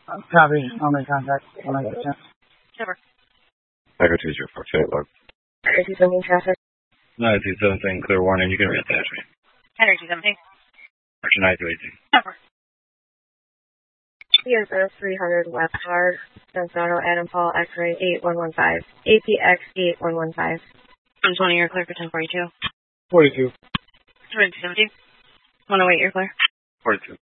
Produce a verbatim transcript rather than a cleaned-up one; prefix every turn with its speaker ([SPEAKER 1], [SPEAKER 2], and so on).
[SPEAKER 1] Copy. I'll make contact when I get a chance.
[SPEAKER 2] Never.
[SPEAKER 3] Echo two zero four, Fayette Log.
[SPEAKER 2] Energy seventeen traffic.
[SPEAKER 3] nine two seventeen, clear warning, you can reattach me.
[SPEAKER 2] Energy seventeen.
[SPEAKER 3] Action nine two eighteen.
[SPEAKER 2] Never. P S O three hundred West Hard, Sensano, Adam Paul, X-ray eight one one five. A P X eight one one five. I'm twenty, you're clear for ten forty-two.
[SPEAKER 1] forty-two.
[SPEAKER 2] Energy seventeen. one oh eight, you're clear.
[SPEAKER 3] forty-two.